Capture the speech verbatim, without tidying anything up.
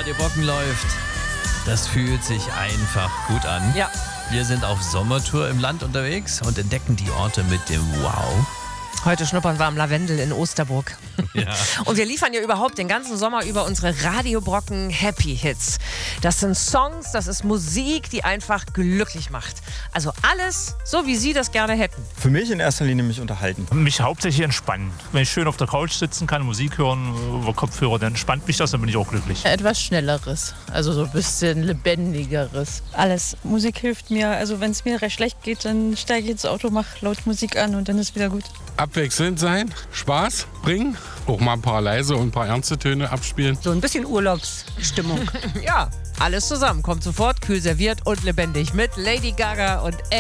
Radio Brocken läuft, das fühlt sich einfach gut an. Ja. Wir sind auf Sommertour im Land unterwegs und entdecken die Orte mit dem Wow. Heute schnuppern wir am Lavendel in Osterburg. Ja. Und wir liefern ja überhaupt den ganzen Sommer über unsere Radio Brocken Happy Hits. Das sind Songs, das ist Musik, die einfach glücklich macht. Also alles, so wie Sie das gerne hätten. Für mich in erster Linie mich unterhalten. Mich hauptsächlich entspannen. Wenn ich schön auf der Couch sitzen kann, Musik hören über Kopfhörer, dann entspannt mich das, dann bin ich auch glücklich. Etwas Schnelleres, also so ein bisschen Lebendigeres. Alles. Musik hilft mir. Also wenn es mir recht schlecht geht, dann steige ich ins Auto, mache laut Musik an und dann ist wieder gut. Abwechselnd sein, Spaß bringen, auch mal ein paar leise und ein paar ernste Töne abspielen. So ein bisschen Urlaubsstimmung. Ja, alles zusammen. Kommt sofort, kühl serviert und lebendig mit Lady Gaga und